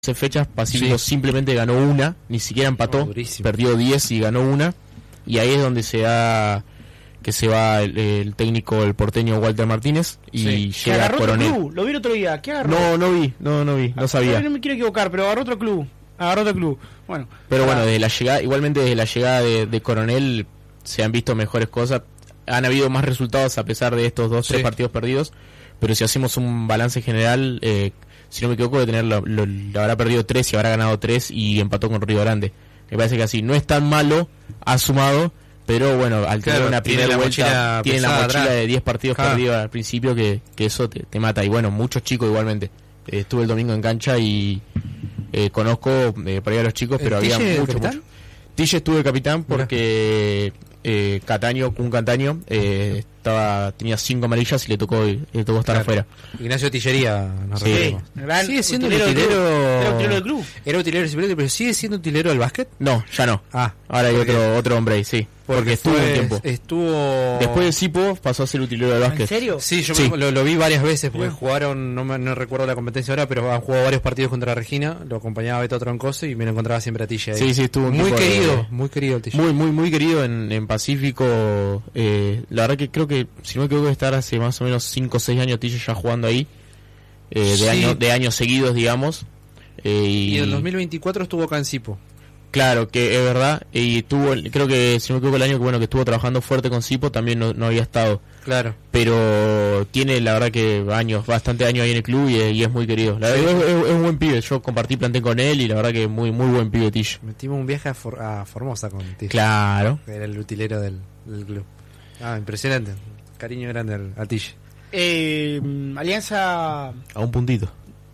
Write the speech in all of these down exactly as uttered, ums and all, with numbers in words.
fechas, Pacífico sí. simplemente ganó una, ni siquiera empató, oh, perdió diez y ganó una, y ahí es donde se da que se va el, el técnico, el porteño Walter Martínez, y sí. llega Coronel. Club? Lo vi el otro día, ¿qué agarró? No, no vi, no, no vi, no sabía. No me quiero equivocar, pero agarró otro club, agarró otro club. Bueno, pero para... bueno, desde la llegada, igualmente desde la llegada de, de Coronel se han visto mejores cosas, han habido más resultados a pesar de estos dos, sí. tres partidos perdidos, pero si hacemos un balance general, eh, si no me equivoco, de tener lo, lo, lo habrá perdido tres y habrá ganado tres y empató con Río Grande. Me parece que así no es tan malo, ha sumado, pero bueno, al tener claro, una primera vuelta, tiene la mochila de diez partidos claro. perdidos al principio, que, que eso te, te mata. Y bueno, muchos chicos igualmente. Eh, estuve el domingo en cancha y eh, conozco eh, por ahí a los chicos, pero había muchos, muchos. Tille estuve de capitán porque eh, Cataño, un Cataño, eh, estaba tenía cinco amarillas y le tocó le tocó estar claro. afuera. Ignacio Tillería, nos sí. Gran, sigue siendo utilero, utilero era utilero del club. Era utilero del club, pero sigue siendo utilero del básquet. No, ya no. Ah, ahora hay otro otro hombre ahí, sí. Porque, porque estuvo un tiempo. Estuvo después de Sipo pasó a ser utilero del básquet. ¿En serio? Sí, yo sí. Me, lo, lo vi varias veces porque sí. jugaron, no me, no recuerdo la competencia ahora, pero han jugado varios partidos contra Regina, lo acompañaba Beto Troncoso y me lo encontraba siempre a Tille ahí. Sí, sí, estuvo un muy querido, de, muy querido el Tille. Muy muy muy querido en, en Pacífico. Eh, la verdad que creo que si no me equivoco estar hace más o menos cinco o seis años Tille ya jugando ahí. Eh, de, sí. año, de años seguidos, digamos. Eh, y, y en el dos mil veinticuatro estuvo acá en Sipo. Claro, que es verdad. Y tuvo, creo que, si no me equivoco, el año que bueno que estuvo trabajando fuerte con Sipo también no, no había estado. Claro. Pero tiene, la verdad, que años, bastante años ahí en el club y, y es muy querido. La verdad, sí. es, es, es un buen pibe. Yo compartí plantel con él y la verdad que muy muy buen pibe Tille. Metimos un viaje a, For, a Formosa con Tille. Claro. Era el utilero del, del club. Ah, impresionante. Cariño grande al, a Tille. Eh, Alianza... A un puntito.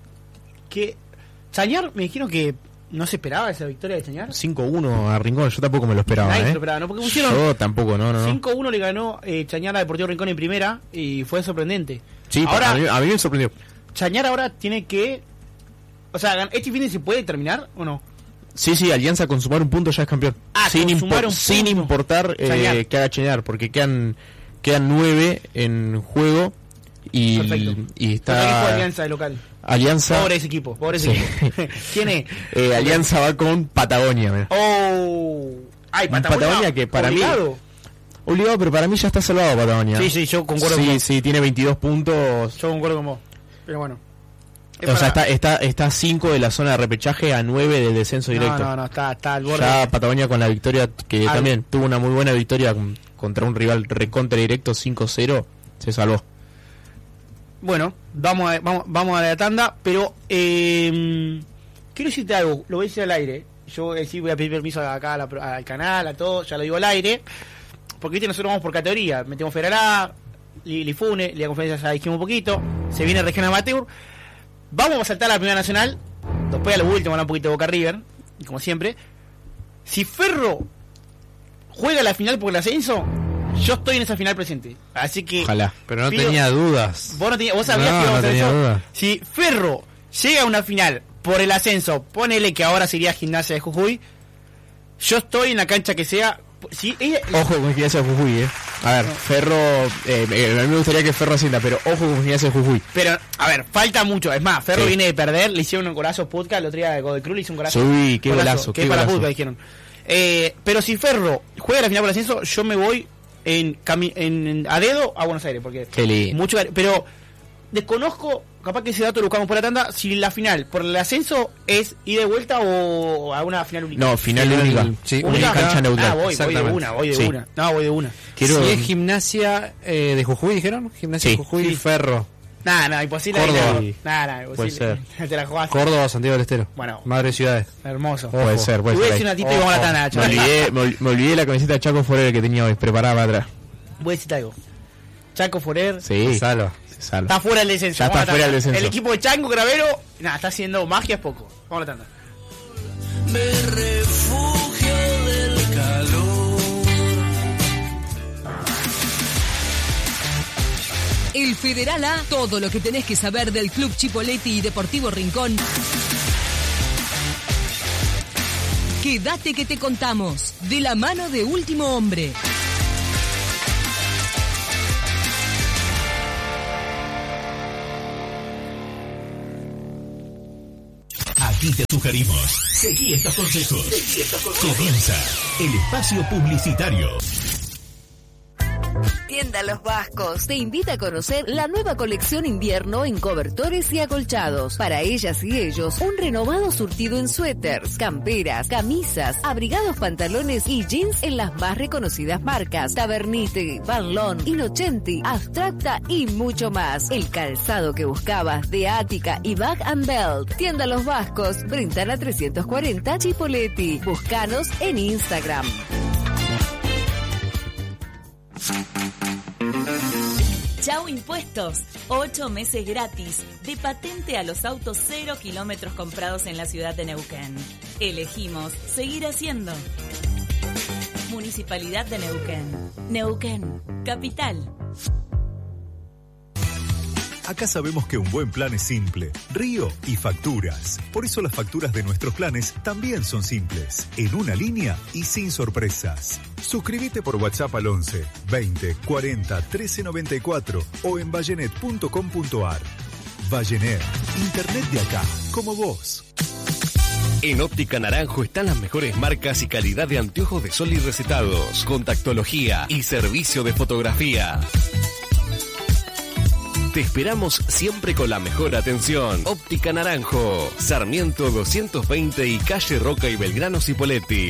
Que Chañar, me dijeron que no se esperaba esa victoria de Chañar. cinco uno a Rincón, yo tampoco me lo esperaba. Nadie ¿eh? se lo esperaba, ¿no? Porque pusieron yo tampoco, no, no, no. cinco uno le ganó eh, Chañar a Deportivo Rincón en primera y fue sorprendente. Sí, ahora, a mí, a mí me sorprendió. Chañar ahora tiene que... O sea, ¿este fin de se puede terminar o no? Sí, sí, Alianza con sumar un punto ya es campeón. Ah, sin, impor- un sin importar eh, que haga Chañar, porque quedan quedan nueve en juego y, y está... ¿Qué fue Alianza de local? Alianza... Pobre ese equipo, pobre ese sí. equipo. ¿Quién es? Eh, Alianza va con Patagonia. Mira. Oh, ay, Patagonia, Patagonia que para obligado. mí... Obligado, pero para mí ya está salvado Patagonia. Sí, sí, yo concuerdo sí, con vos. Sí, sí, tiene veintidós puntos. Yo concuerdo con vos, pero bueno. O para... sea, está está está cinco de la zona de repechaje a nueve del descenso directo. No, no, no, está, está al borde. Ya Patagonia con la victoria, que al... también tuvo una muy buena victoria contra un rival recontra directo, cinco cero, se salvó. Bueno, vamos a, vamos, vamos a la tanda, pero eh, quiero decirte algo, lo voy a decir al aire. Yo eh, sí voy a pedir permiso acá a la, al canal, a todo, ya lo digo al aire, porque viste, nosotros vamos por categoría, metemos Federal A, Lifune, Liga Conferencia ya dijimos un poquito, se viene Regional Amateur, vamos a saltar a la Primera Nacional, después a lo último van un poquito de Boca River, como siempre. Si Ferro juega la final por el ascenso, yo estoy en esa final presente, así que... Ojalá, pero no pido, tenía dudas. Vos, no tenía, vos sabías no, que íbamos no a hacer eso. Duda. Si Ferro llega a una final por el ascenso, ponele que ahora sería Gimnasia de Jujuy, yo estoy en la cancha que sea... Si ella... Ojo con Gimnasia de Jujuy, eh. A ver, no. Ferro... Eh, a mí me gustaría que Ferro ascienda, pero ojo con Gimnasia de Jujuy. Pero, a ver, falta mucho. Es más, Ferro sí. viene de perder, le hicieron un golazo podcast, el otro día de Godoy Cruz le hizo un golazo. Sí, qué golazo, golazo que qué es para golazo. podcast, dijeron. Eh, pero si Ferro juega la final por el ascenso, yo me voy en, cami- en, en a dedo a Buenos Aires, porque mucho, pero desconozco, capaz que ese dato lo buscamos por la tanda, si la final por el ascenso es ida de vuelta o a una final única. No, final única. Sí, única cancha neutral. Ah, voy, voy de una, voy de sí. una. No, voy de una. Quiero... Si es Gimnasia eh, de Jujuy, dijeron, Gimnasia sí. de Jujuy sí. y Ferro. Nada, nada, imposible. Córdoba. Nada, nada, imposible. Te la jugás. Córdoba, Santiago del Estero. Bueno. Madre ciudades. Hermoso. Puede Ojo. ser, puede Voy a ser. decir una tita y vamos a la tanda. Me olvidé, me, ol- me olvidé la camiseta de Chaco Forer que tenía hoy, preparada para atrás. Voy a decirte algo. Chaco Forer. Sí. Salva. Salva. Está fuera del descenso. Ya está fuera del descenso. El equipo de Chango Gravero, nada, está haciendo magia es poco. Vamos a la tanda. Me refugio del calor. El Federal A, todo lo que tenés que saber del Club Chipoleti y Deportivo Rincón. Quédate que te contamos, de la mano de Último Hombre. Aquí Y te sugerimos, seguí estos consejos. Seguí estos consejos. Comienza el espacio publicitario. Tienda Los Vascos te invita a conocer la nueva colección invierno en cobertores y acolchados. Para ellas y ellos, un renovado surtido en suéteres, camperas, camisas, abrigados, pantalones y jeans en las más reconocidas marcas: Tabernite, Banlon, Innocenti, Abstracta y mucho más. El calzado que buscabas de Ática y Bag and Belt. Tienda Los Vascos, Brentana trescientos cuarenta, Chipoleti. Búscanos en Instagram. Chau Impuestos, ocho meses gratis de patente a los autos cero kilómetros comprados en la ciudad de Neuquén. Elegimos seguir haciendo. Municipalidad de Neuquén. Neuquén, capital. Acá sabemos que un buen plan es simple, Río y facturas. Por eso las facturas de nuestros planes también son simples, en una línea y sin sorpresas. Suscríbete por WhatsApp al once, veinte, cuarenta, trece noventa y cuatro o en vallenet punto com punto ar. Vallenet, internet de acá, como vos. En Óptica Naranjo están las mejores marcas y calidad de anteojos de sol y recetados, contactología y servicio de fotografía. Te esperamos siempre con la mejor atención. Óptica Naranjo, Sarmiento doscientos veinte y calle Roca y Belgrano Cipolletti.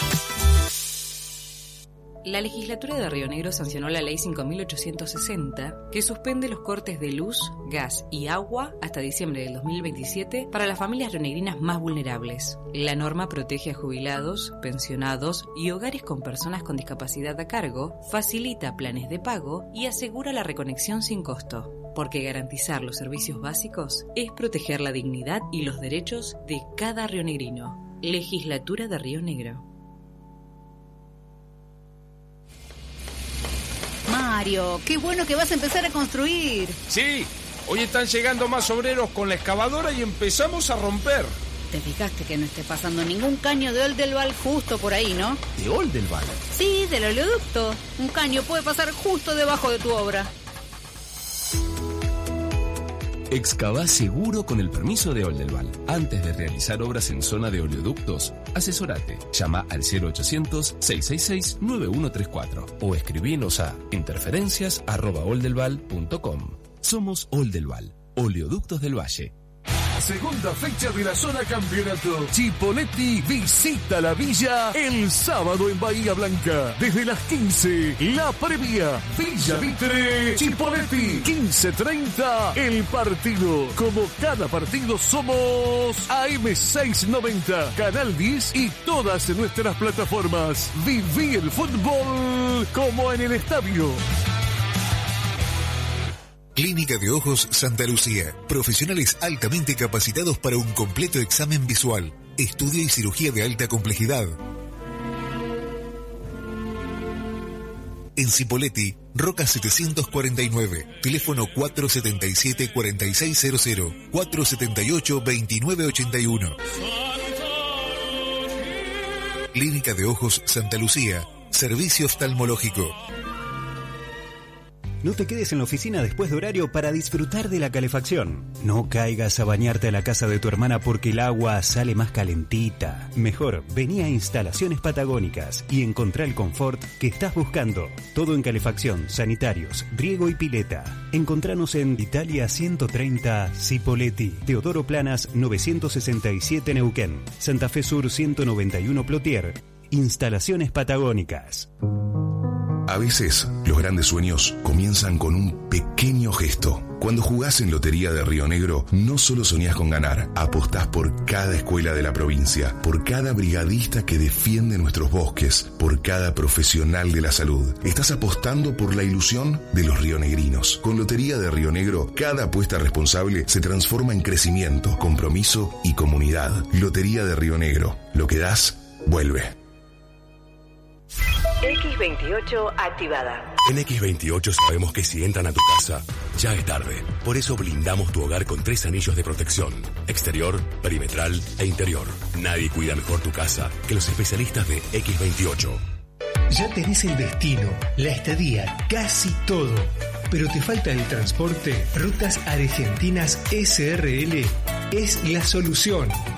La legislatura de Río Negro sancionó la ley cinco mil ochocientos sesenta, que suspende los cortes de luz, gas y agua hasta diciembre del dos mil veintisiete para las familias rionegrinas más vulnerables. La norma protege a jubilados, pensionados y hogares con personas con discapacidad a cargo, facilita planes de pago y asegura la reconexión sin costo, porque garantizar los servicios básicos es proteger la dignidad y los derechos de cada rionegrino. Legislatura de Río Negro. Mario, qué bueno que vas a empezar a construir. Sí, hoy están llegando más obreros con la excavadora y empezamos a romper. Te fijaste que no esté pasando ningún caño de Oldelval justo por ahí, ¿no? ¿De Oldelval? Sí, del oleoducto. Un caño puede pasar justo debajo de tu obra. Excavá seguro con el permiso de Oldelval. Antes de realizar obras en zona de oleoductos, asesorate. Llama al cero ochocientos, seiscientos sesenta y seis, noventa y uno treinta y cuatro o escribinos a interferencias arroba oldelval punto com. Somos Oldelval, Oleoductos del Valle. Segunda fecha de la zona campeonato. Chipoleti visita la villa el sábado en Bahía Blanca. Desde las quince, la previa. Villa Mitre, Chipoleti. quince treinta, el partido. Como cada partido somos A M seiscientos noventa, Canal diez y todas nuestras plataformas. Viví el fútbol como en el estadio. Clínica de Ojos Santa Lucía. Profesionales altamente capacitados para un completo examen visual, estudio y cirugía de alta complejidad. En Cipolletti, Roca setecientos cuarenta y nueve, teléfono cuatro setenta y siete, cuarenta y seis cero cero, cuatro setenta y ocho, veintinueve ochenta y uno. Clínica de Ojos Santa Lucía, servicio oftalmológico. No te quedes en la oficina después de horario para disfrutar de la calefacción. No caigas a bañarte a la casa de tu hermana porque el agua sale más calentita. Mejor, vení a Instalaciones Patagónicas y encontrá el confort que estás buscando. Todo en calefacción, sanitarios, riego y pileta. Encontranos en Italia ciento treinta, Cipolletti, Teodoro Planas novecientos sesenta y siete Neuquén, Santa Fe Sur ciento noventa y uno Plotier. Instalaciones Patagónicas. A veces, los grandes sueños comienzan con un pequeño gesto. Cuando jugás en Lotería de Río Negro, no solo soñás con ganar, apostás por cada escuela de la provincia, por cada brigadista que defiende nuestros bosques, por cada profesional de la salud. Estás apostando por la ilusión de los rionegrinos. Con Lotería de Río Negro, cada apuesta responsable se transforma en crecimiento, compromiso y comunidad. Lotería de Río Negro. Lo que das, vuelve. equis veintiocho activada. En equis veintiocho sabemos que si entran a tu casa, ya es tarde. Por eso blindamos tu hogar con tres anillos de protección: exterior, perimetral e interior. Nadie cuida mejor tu casa que los especialistas de equis veintiocho. Ya tenés el destino, la estadía, casi todo. Pero te falta el transporte. Rutas Argentinas S R L es la solución.